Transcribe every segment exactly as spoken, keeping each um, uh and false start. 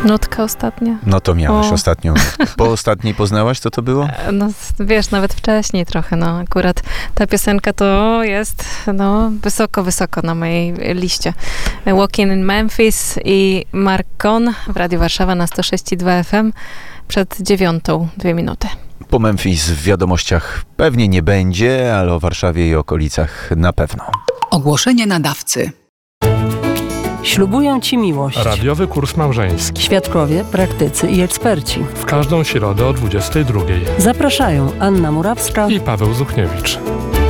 Nutka ostatnia. No to miałeś O. ostatnią. Po ostatniej poznałaś, co to było? No wiesz, nawet wcześniej trochę, no akurat ta piosenka to jest, no wysoko, wysoko na mojej liście. Walking in Memphis i Mark Cohn w Radiu Warszawa na sto sześć i dwa F M przed dziewiątą, dwie minuty. Po Memphis w wiadomościach pewnie nie będzie, ale o Warszawie i okolicach na pewno. Ogłoszenie nadawcy. Ślubują Ci miłość. Radiowy kurs małżeński. Świadkowie, praktycy i eksperci. W każdą środę o dwudziestej drugiej. Zapraszają Anna Murawska I Paweł Zuchniewicz.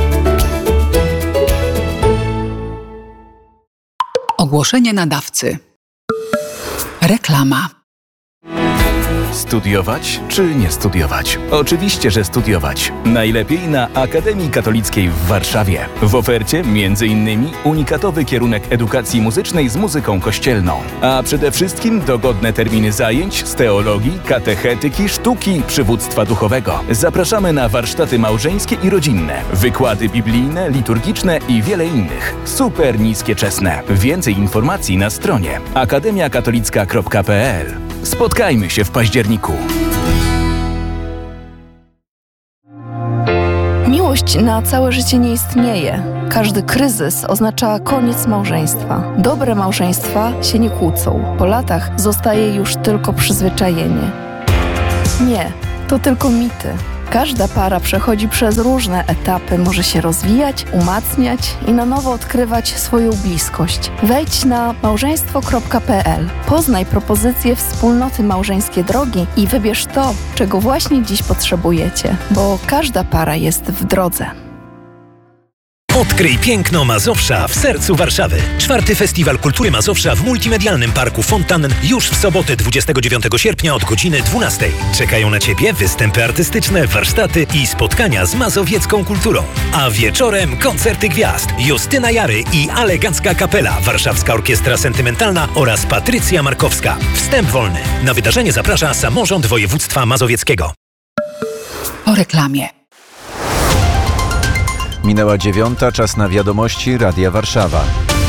Ogłoszenie nadawcy. Reklama. Studiować czy nie studiować? Oczywiście, że studiować. Najlepiej na Akademii Katolickiej w Warszawie. W ofercie między innymi unikatowy kierunek edukacji muzycznej z muzyką kościelną. A przede wszystkim dogodne terminy zajęć z teologii, katechetyki, sztuki, przywództwa duchowego. Zapraszamy na warsztaty małżeńskie i rodzinne, wykłady biblijne, liturgiczne i wiele innych. Super niskie czesne. Więcej informacji na stronie akademia katolicka kropka p l. Spotkajmy się w październiku. Miłość na całe życie nie istnieje. Każdy kryzys oznacza koniec małżeństwa. Dobre małżeństwa się nie kłócą. Po latach zostaje już tylko przyzwyczajenie. Nie, to tylko mity. Każda para przechodzi przez różne etapy, może się rozwijać, umacniać i na nowo odkrywać swoją bliskość. Wejdź na małżeństwo kropka p l, poznaj propozycje wspólnoty Małżeńskie Drogi i wybierz to, czego właśnie dziś potrzebujecie, bo każda para jest w drodze. Odkryj piękno Mazowsza w sercu Warszawy. Czwarty Festiwal Kultury Mazowsza w Multimedialnym Parku Fontannen już w sobotę dwudziestego dziewiątego sierpnia od godziny dwunastej. Czekają na Ciebie występy artystyczne, warsztaty i spotkania z mazowiecką kulturą. A wieczorem koncerty gwiazd Justyna Jary i Alegacka Kapela, Warszawska Orkiestra Sentymentalna oraz Patrycja Markowska. Wstęp wolny. Na wydarzenie zaprasza Samorząd Województwa Mazowieckiego. O reklamie. Minęła dziewiąta, czas na wiadomości Radia Warszawa.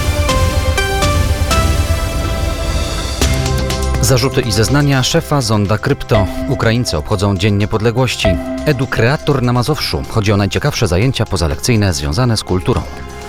Zarzuty i zeznania szefa Zonda Krypto. Ukraińcy obchodzą Dzień Niepodległości. Edukreator na Mazowszu. Chodzi o najciekawsze zajęcia pozalekcyjne związane z kulturą.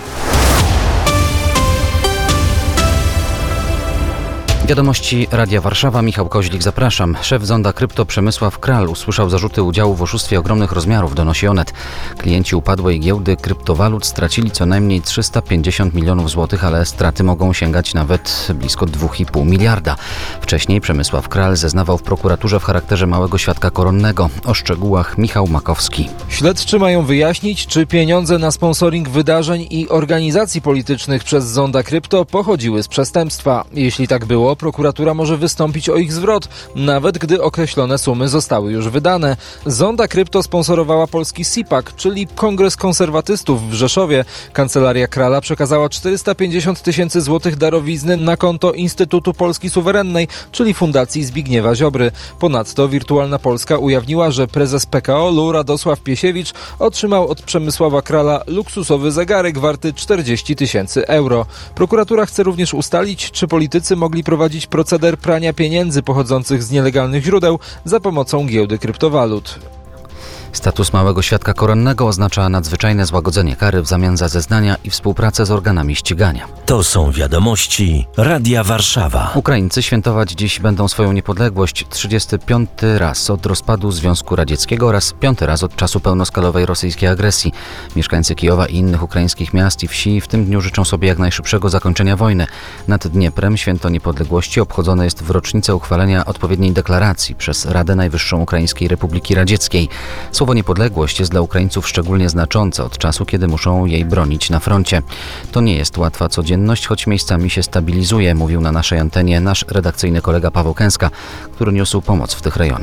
Wiadomości Radia Warszawa, Michał Koźlik, zapraszam. Szef Zonda Krypto Przemysław Kral usłyszał zarzuty udziału w oszustwie ogromnych rozmiarów, donosi Onet. Klienci upadłej giełdy kryptowalut stracili co najmniej trzysta pięćdziesiąt milionów złotych, ale straty mogą sięgać nawet blisko dwa i pół miliarda. Wcześniej Przemysław Kral zeznawał w prokuraturze w charakterze małego świadka koronnego. O szczegółach Michał Makowski. Śledczy mają wyjaśnić, czy pieniądze na sponsoring wydarzeń i organizacji politycznych przez Zonda Krypto pochodziły z przestępstwa. Jeśli tak było, prokuratura może wystąpić o ich zwrot, nawet gdy określone sumy zostały już wydane. Zonda Krypto sponsorowała polski SIPAK, czyli Kongres Konserwatystów w Rzeszowie. Kancelaria Krala przekazała czterysta pięćdziesiąt tysięcy złotych darowizny na konto Instytutu Polski Suwerennej, czyli Fundacji Zbigniewa Ziobry. Ponadto Wirtualna Polska ujawniła, że prezes P K O L u Radosław Piesiewicz otrzymał od Przemysława Krala luksusowy zegarek warty czterdzieści tysięcy euro. Prokuratura chce również ustalić, czy politycy mogli prowadzić proceder prania pieniędzy pochodzących z nielegalnych źródeł za pomocą giełdy kryptowalut. Status małego świadka koronnego oznacza nadzwyczajne złagodzenie kary w zamian za zeznania i współpracę z organami ścigania. To są wiadomości Radia Warszawa. Ukraińcy świętować dziś będą swoją niepodległość trzydziesty piąty raz od rozpadu Związku Radzieckiego oraz piąty raz od czasu pełnoskalowej rosyjskiej agresji. Mieszkańcy Kijowa i innych ukraińskich miast i wsi w tym dniu życzą sobie jak najszybszego zakończenia wojny. Nad Dnieprem święto niepodległości obchodzone jest w rocznicę uchwalenia odpowiedniej deklaracji przez Radę Najwyższą Ukraińskiej Republiki Radzieckiej. Słowo niepodległość jest dla Ukraińców szczególnie znaczące od czasu, kiedy muszą jej bronić na froncie. To nie jest łatwa codzienność, choć miejscami się stabilizuje, mówił na naszej antenie nasz redakcyjny kolega Paweł Kęska, który niósł pomoc w tych rejonach.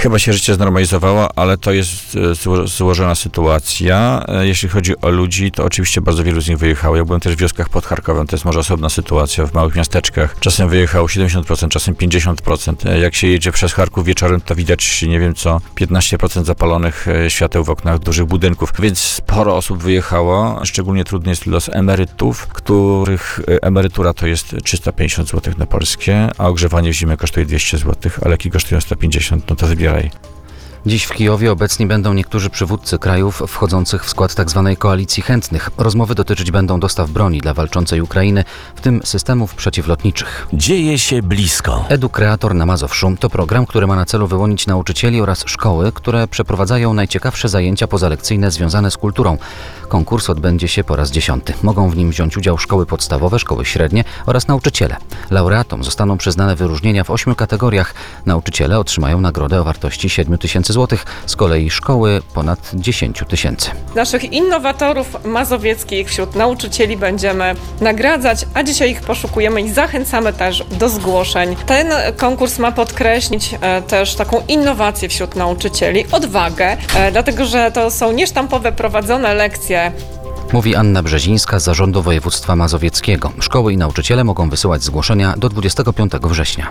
Chyba się życie znormalizowało, ale to jest zło- złożona sytuacja. Jeśli chodzi o ludzi, to oczywiście bardzo wielu z nich wyjechało. Ja byłem też w wioskach pod Charkowem, to jest może osobna sytuacja, w małych miasteczkach. Czasem wyjechało siedemdziesiąt procent, czasem pięćdziesiąt procent. Jak się jedzie przez Charków wieczorem, to widać, nie wiem co, piętnaście procent zapalonych świateł w oknach dużych budynków, więc sporo osób wyjechało. Szczególnie trudny jest los emerytów, których emerytura to jest trzysta pięćdziesiąt złotych na polskie, a ogrzewanie w zimę kosztuje dwieście złotych, a leki kosztują sto pięćdziesiąt, no to wybieraj. Dziś w Kijowie obecni będą niektórzy przywódcy krajów wchodzących w skład tzw. koalicji chętnych. Rozmowy dotyczyć będą dostaw broni dla walczącej Ukrainy, w tym systemów przeciwlotniczych. Dzieje się blisko. Edukreator na Mazowszu to program, który ma na celu wyłonić nauczycieli oraz szkoły, które przeprowadzają najciekawsze zajęcia pozalekcyjne związane z kulturą. Konkurs odbędzie się po raz dziesiąty. Mogą w nim wziąć udział szkoły podstawowe, szkoły średnie oraz nauczyciele. Laureatom zostaną przyznane wyróżnienia w ośmiu kategoriach. Nauczyciele otrzymają nagrodę o wartości siedem tysięcy złotych, z kolei szkoły ponad dziesięć tysięcy. Naszych innowatorów mazowieckich wśród nauczycieli będziemy nagradzać, a dzisiaj ich poszukujemy i zachęcamy też do zgłoszeń. Ten konkurs ma podkreślić e, też taką innowację wśród nauczycieli, odwagę, e, dlatego że to są niesztampowe prowadzone lekcje. Mówi Anna Brzezińska z Zarządu Województwa Mazowieckiego. Szkoły i nauczyciele mogą wysyłać zgłoszenia do dwudziestego piątego września.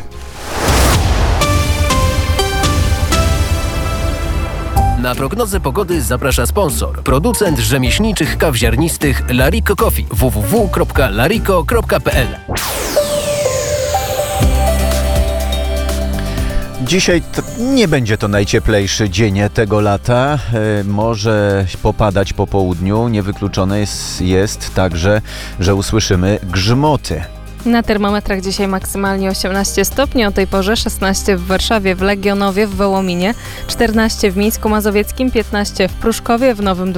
Na prognozę pogody zaprasza sponsor. Producent rzemieślniczych kaw ziarnistych Lariko Coffee. w w w kropka lariko kropka p l. Dzisiaj t- nie będzie to najcieplejszy dzień tego lata. E, może popadać po południu. Niewykluczone jest, jest także, że usłyszymy grzmoty. Na termometrach dzisiaj maksymalnie osiemnaście stopni, o tej porze szesnaście w Warszawie, w Legionowie, w Wołominie, czternaście w Mińsku Mazowieckim, piętnaście w Pruszkowie, w Nowym